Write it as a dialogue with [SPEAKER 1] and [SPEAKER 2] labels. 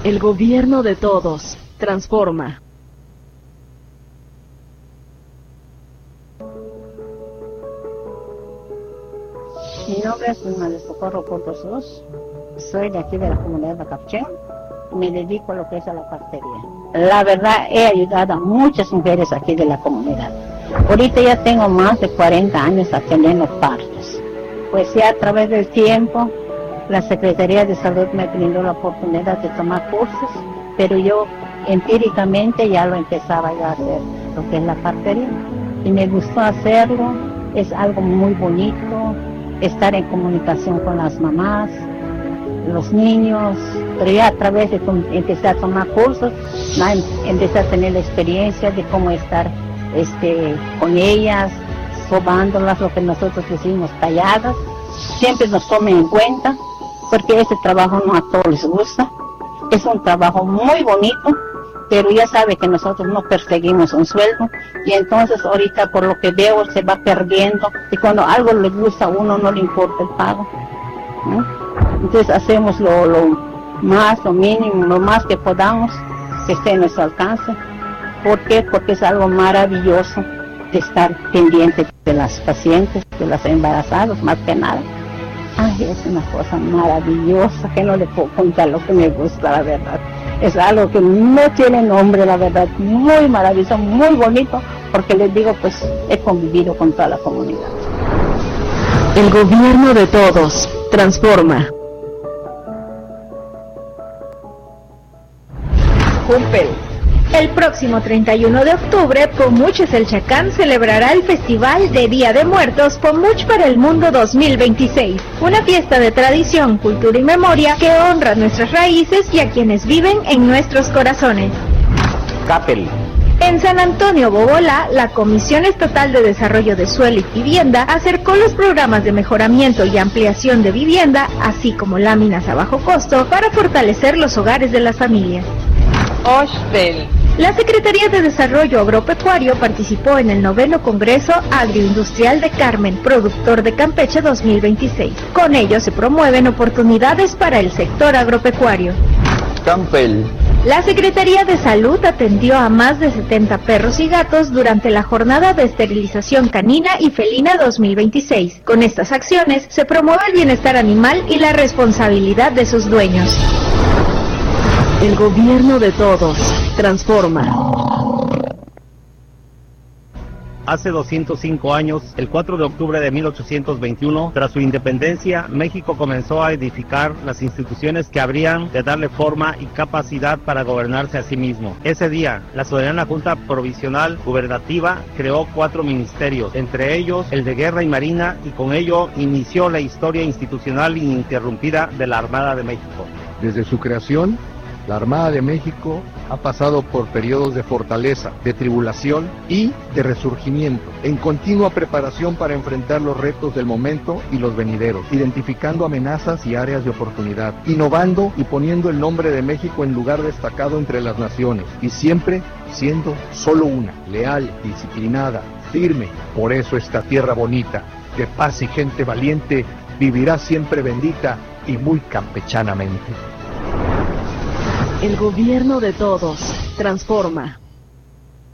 [SPEAKER 1] El gobierno de todos. Transforma.
[SPEAKER 2] Mi nombre es Vilma de Socorro Portos Luz. Soy de aquí de la comunidad de Capchén. Me dedico a lo que es a la partería. La verdad, he ayudado a muchas mujeres aquí de la comunidad. Ahorita ya tengo más de 40 años atendiendo partos. Pues ya a través del tiempo, la Secretaría de Salud me brindó la oportunidad de tomar cursos, pero yo empíricamente ya lo empezaba ya a hacer, lo que es la partería. Y me gustó hacerlo, es algo muy bonito, estar en comunicación con las mamás, los niños, pero ya a través de empecé a tomar cursos, empecé a tener la experiencia de cómo estar con ellas, sobándolas, lo que nosotros decimos talladas. Siempre nos tomen en cuenta, porque ese trabajo no a todos les gusta. Es un trabajo muy bonito, pero ya sabe que nosotros no perseguimos un sueldo, y entonces ahorita por lo que veo se va perdiendo, y cuando algo le gusta a uno no le importa el pago, ¿no? Entonces hacemos lo mínimo, lo más que podamos, que esté en nuestro alcance. ¿Por qué? Porque es algo maravilloso de estar pendiente de las pacientes, de las embarazadas, más que nada. Ay, es una cosa maravillosa que no le puedo contar lo que me gusta, la verdad. Es algo que no tiene nombre, la verdad, muy maravilloso, muy bonito, porque les digo, pues he convivido con toda la comunidad.
[SPEAKER 1] El gobierno de todos. Transforma.
[SPEAKER 3] Cumpel. El próximo 31 de octubre, Pomuch Xelchacán celebrará el Festival de Día de Muertos Pomuch para el Mundo 2026, una fiesta de tradición, cultura y memoria que honra nuestras raíces y a quienes viven en nuestros corazones.
[SPEAKER 4] Capel.
[SPEAKER 3] En San Antonio, Bobolá, la Comisión Estatal de Desarrollo de Suelo y Vivienda acercó los programas de mejoramiento y ampliación de vivienda, así como láminas a bajo costo, para fortalecer los hogares de las familias.
[SPEAKER 5] Oshtel.
[SPEAKER 3] La Secretaría de Desarrollo Agropecuario participó en el 9º Congreso Agroindustrial de Carmen, Productor de Campeche 2026. Con ello se promueven oportunidades para el sector agropecuario.
[SPEAKER 4] Campel.
[SPEAKER 3] La Secretaría de Salud atendió a más de 70 perros y gatos durante la jornada de esterilización canina y felina 2026. Con estas acciones se promueve el bienestar animal y la responsabilidad de sus dueños.
[SPEAKER 1] El gobierno de todos. Transforma.
[SPEAKER 6] Hace 205 años, el 4 de octubre de 1821, tras su independencia, México comenzó a edificar las instituciones que habrían de darle forma y capacidad para gobernarse a sí mismo. Ese día, la soberana Junta Provisional Gubernativa creó 4 ministerios, entre ellos el de Guerra y Marina, y con ello inició la historia institucional ininterrumpida de la Armada de México.
[SPEAKER 7] Desde su creación, la Armada de México ha pasado por periodos de fortaleza, de tribulación y de resurgimiento, en continua preparación para enfrentar los retos del momento y los venideros, identificando amenazas y áreas de oportunidad, innovando y poniendo el nombre de México en lugar destacado entre las naciones, y siempre siendo solo una, leal, disciplinada, firme. Por eso esta tierra bonita, de paz y gente valiente, vivirá siempre bendita y muy campechanamente.
[SPEAKER 1] El gobierno de todos. Transforma.